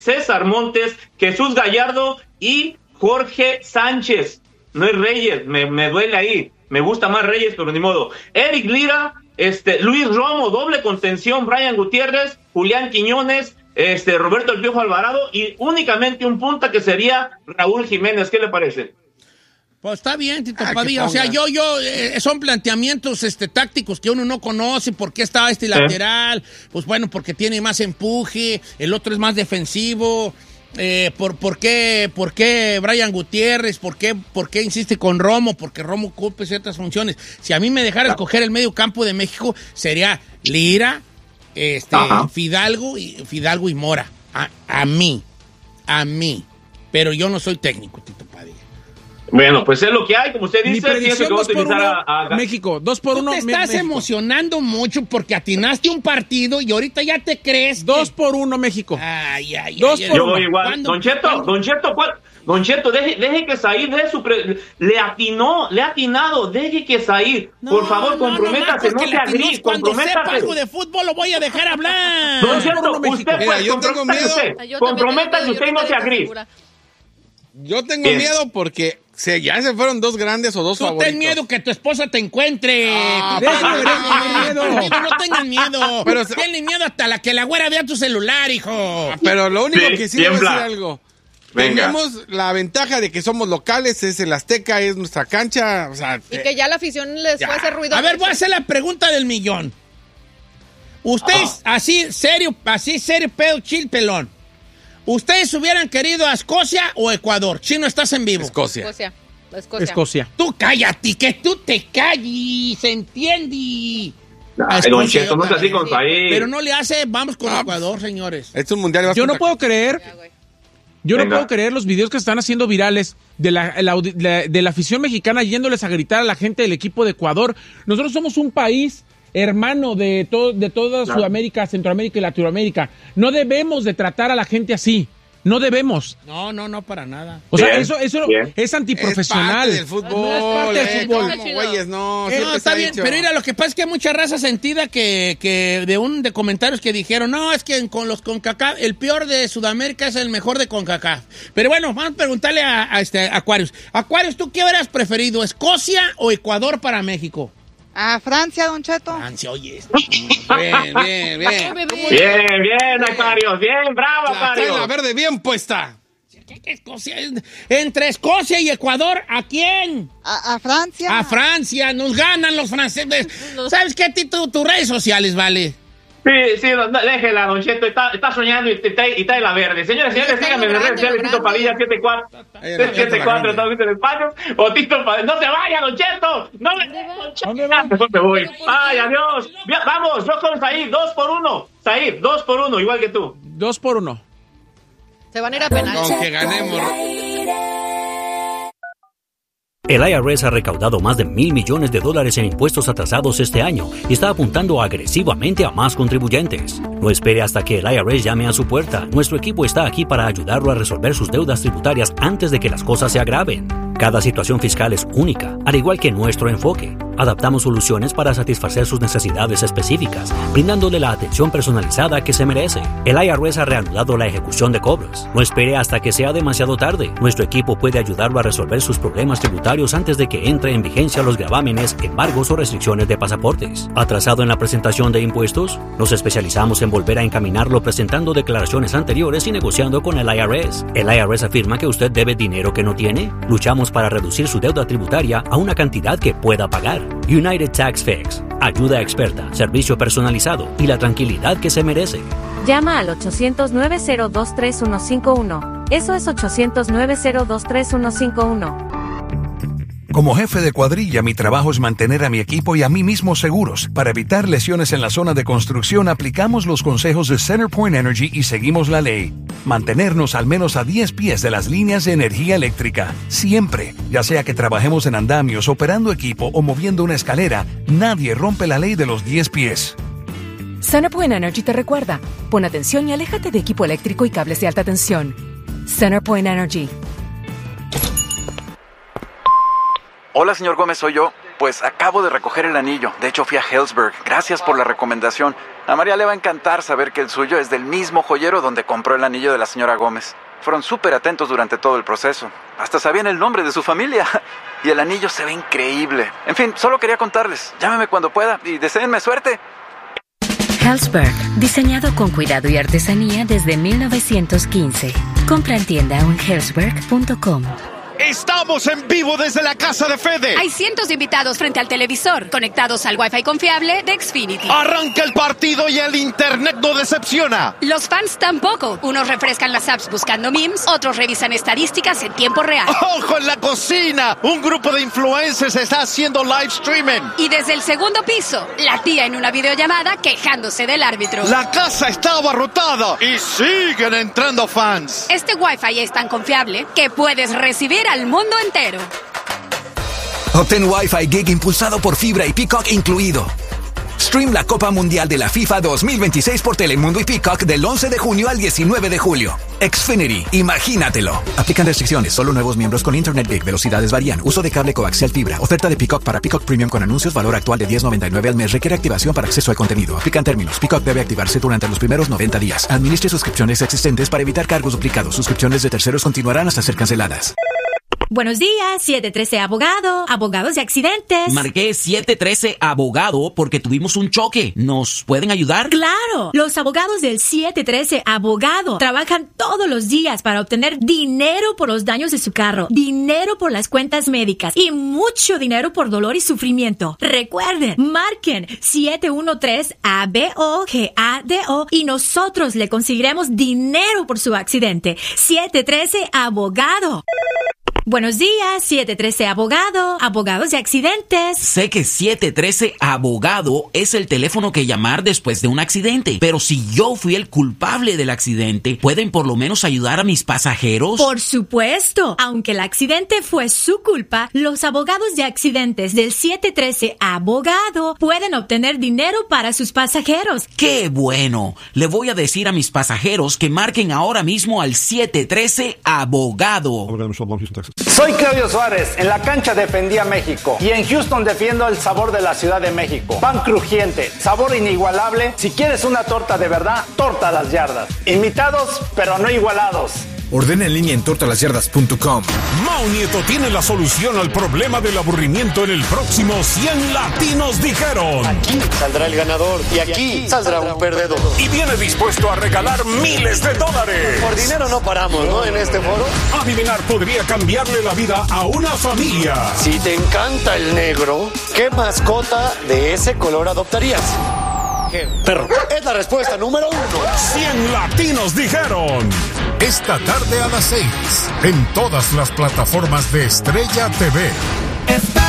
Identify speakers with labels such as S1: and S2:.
S1: César Montes, Jesús Gallardo y Jorge Sánchez. No es Reyes, me duele ahí. Me gusta más Reyes, pero ni modo. Eric Lira, Luis Romo, doble contención, Brian Gutiérrez, Julián Quiñones, Roberto El Piojo Alvarado y únicamente un punta que sería Raúl Jiménez. ¿Qué le parece?
S2: Pues está bien, Tito Padilla. O sea, son planteamientos tácticos que uno no conoce. ¿Por qué está lateral? Pues bueno, porque tiene más empuje. El otro es más defensivo. ¿Por qué Brian Gutiérrez? ¿Por qué insiste con Romo? Porque Romo cumple ciertas funciones. Si a mí me dejara escoger el medio campo de México, sería Lira, Fidalgo y Mora. A mí. Pero yo no soy técnico, Tito Padilla.
S1: Bueno, pues es lo que hay, como usted dice.
S3: Mi predicción,
S1: que
S3: 2-1 a México, 2-1.
S2: Tú te estás emocionando mucho porque atinaste un partido y ahorita ya te crees.
S3: 2-1 México.
S2: Ay.
S3: 2-1.
S1: Yo igual. Don Cheto, ¿cuál? Don Cheto, deje que Said le ha atinado, deje que Said, por favor, comprométase, no sea gris,
S2: cuando sepa
S1: comprométase.
S2: algo de fútbol lo voy a dejar hablar.
S1: Don Cheto, usted pues,
S4: yo tengo miedo.
S1: Comprométase usted y no sea gris.
S4: Yo tengo miedo porque ya se fueron dos grandes o dos favoritos.
S2: Ten miedo que tu esposa te encuentre. No tengan miedo.
S4: Pero
S2: tienen miedo hasta que la güera vea tu celular, hijo.
S4: Pero lo único que sí debo decir algo.
S1: Venga.
S4: Tenemos la ventaja de que somos locales, es el Azteca, es nuestra cancha. O sea,
S5: y que ya la afición les fue a hacer ruido.
S2: A ver, voy a hacer la pregunta del millón. Ustedes, así serio, pedo, chill, pelón. ¿Ustedes hubieran querido a Escocia o Ecuador? Chino, estás en vivo.
S3: Escocia.
S2: Tú cállate, que tú te calles, ¿entiendes?
S1: Don Cheto, no es así con Said.
S2: Pero no le hace, vamos con Ecuador, señores.
S4: Es un mundial.
S3: Yo no puedo creer los videos que están haciendo virales de la afición mexicana yéndoles a gritar a la gente del equipo de Ecuador. Nosotros somos un país hermano de toda Sudamérica, Centroamérica y Latinoamérica. No debemos de tratar a la gente así. No debemos.
S2: No, para nada.
S3: O sea, eso es antiprofesional.
S4: Es parte del fútbol.
S2: No, está bien, pero mira, lo que pasa es que hay mucha raza sentida que de comentarios que dijeron, no, es que con los CONCACAF, el peor de Sudamérica es el mejor de CONCACAF. Pero bueno, vamos a preguntarle a Aquarius. Aquarius, ¿tú qué hubieras preferido, Escocia o Ecuador para México?
S6: A Francia, Don Cheto.
S2: Francia, oye.
S1: Bien, Aquarius, bien, bravo, Aquarius.
S4: La verde bien puesta.
S2: Escocia, entre Escocia y Ecuador, ¿a quién?
S6: A Francia.
S2: A Francia, nos ganan los franceses. ¿Sabes qué, Tito? Tus redes sociales, vale.
S1: Sí, déjela, Don Cheto, está soñando y trae la verde. Señores, síganme en las redes sociales, Tito Padilla 74, estamos en el espacio, o Tito Padilla, no se vaya, Don Cheto, mejor me voy. Ay, adiós, vamos, yo con Said, 2-1, Said, 2-1, igual que tú.
S3: 2-1.
S5: Se van a ir a penal.
S4: Aunque ganemos.
S7: El IRS ha recaudado más de $1,000 millones en impuestos atrasados este año y está apuntando agresivamente a más contribuyentes. No espere hasta que el IRS llame a su puerta. Nuestro equipo está aquí para ayudarlo a resolver sus deudas tributarias antes de que las cosas se agraven. Cada situación fiscal es única, al igual que nuestro enfoque. Adaptamos soluciones para satisfacer sus necesidades específicas, brindándole la atención personalizada que se merece. El IRS ha reanudado la ejecución de cobros. No espere hasta que sea demasiado tarde. Nuestro equipo puede ayudarlo a resolver sus problemas tributarios antes de que entre en vigencia los gravámenes, embargos o restricciones de pasaportes. ¿Atrasado en la presentación de impuestos? Nos especializamos en volver a encaminarlo presentando declaraciones anteriores y negociando con el IRS. ¿El IRS afirma que usted debe dinero que no tiene? Luchamos para reducir su deuda tributaria a una cantidad que pueda pagar. United Tax Fix. Ayuda experta, servicio personalizado y la tranquilidad que se merece.
S8: Llama al 800-902-3151. Eso es 800-902-3151.
S9: Como jefe de cuadrilla, mi trabajo es mantener a mi equipo y a mí mismo seguros. Para evitar lesiones en la zona de construcción, aplicamos los consejos de CenterPoint Energy y seguimos la ley. Mantenernos al menos a 10 pies de las líneas de energía eléctrica. Siempre, ya sea que trabajemos en andamios, operando equipo o moviendo una escalera, nadie rompe la ley de los 10 pies.
S10: CenterPoint Energy te recuerda, pon atención y aléjate de equipo eléctrico y cables de alta tensión. CenterPoint Energy.
S11: Hola, señor Gómez, soy yo. Pues acabo de recoger el anillo. De hecho, fui a Helzberg. Gracias por la recomendación. A María le va a encantar saber que el suyo es del mismo joyero donde compró el anillo de la señora Gómez. Fueron súper atentos durante todo el proceso. Hasta sabían el nombre de su familia. Y el anillo se ve increíble. En fin, solo quería contarles. Llámeme cuando pueda y deséenme suerte.
S12: Helzberg, diseñado con cuidado y artesanía desde 1915. Compra en tienda o en helzberg.com.
S13: ¡Estamos en vivo desde la casa de Fede!
S14: Hay cientos de invitados frente al televisor, conectados al Wi-Fi confiable de Xfinity.
S13: Arranca el partido y el internet no decepciona.
S14: Los fans tampoco. Unos refrescan las apps buscando memes, otros revisan estadísticas en tiempo real.
S13: ¡Ojo en la cocina! Un grupo de influencers está haciendo live streaming.
S14: Y desde el segundo piso, la tía en una videollamada quejándose del árbitro.
S13: La casa está abarrotada y siguen entrando fans.
S14: Este Wi-Fi es tan confiable que puedes recibir al mundo entero.
S15: Obtén Wi-Fi Gig impulsado por fibra y Peacock incluido. Stream la Copa Mundial de la FIFA 2026 por Telemundo y Peacock del 11 de junio al 19 de julio. Xfinity, imagínatelo. Aplican restricciones, solo nuevos miembros con Internet Gig, velocidades varían, uso de cable coaxial fibra, oferta de Peacock para Peacock Premium con anuncios, valor actual de $10.99 al mes, requiere activación para acceso al contenido. Aplican términos, Peacock debe activarse durante los primeros 90 días. Administre suscripciones existentes para evitar cargos duplicados. Suscripciones de terceros continuarán hasta ser canceladas.
S16: Buenos días, 713 Abogado, abogados de accidentes.
S17: Marqué 713 Abogado porque tuvimos un choque. ¿Nos pueden ayudar?
S16: ¡Claro! Los abogados del 713 Abogado trabajan todos los días para obtener dinero por los daños de su carro, dinero por las cuentas médicas y mucho dinero por dolor y sufrimiento. Recuerden, marquen 713-ABOGADO y nosotros le conseguiremos dinero por su accidente. 713 Abogado. Buenos días, 713 Abogado, abogados de accidentes.
S17: Sé que 713 Abogado es el teléfono que llamar después de un accidente, pero si yo fui el culpable del accidente, ¿pueden por lo menos ayudar a mis pasajeros?
S16: Por supuesto, aunque el accidente fue su culpa, los abogados de accidentes del 713 Abogado pueden obtener dinero para sus pasajeros.
S17: ¡Qué bueno! Le voy a decir a mis pasajeros que marquen ahora mismo al 713 Abogado.
S18: Soy Claudio Suárez, en la cancha defendí a México y en Houston defiendo el sabor de la Ciudad de México. Pan crujiente, sabor inigualable. Si quieres una torta de verdad, Torta a las Yardas. Imitados, pero no igualados.
S19: Ordena en línea en tortalasyardas.com.
S20: Mau Nieto tiene la solución al problema del aburrimiento en el próximo 100 Latinos Dijeron.
S18: Aquí saldrá el ganador y aquí saldrá un perdedor.
S20: Y viene dispuesto a regalar miles de dólares.
S18: Por dinero no paramos, ¿no? En este foro.
S20: Adivinar podría cambiarle la vida a una familia.
S18: Si te encanta el negro, ¿qué mascota de ese color adoptarías? Perro. Es la respuesta número 1.
S20: 100 Latinos Dijeron. Esta tarde a las 6 en todas las plataformas de Estrella TV.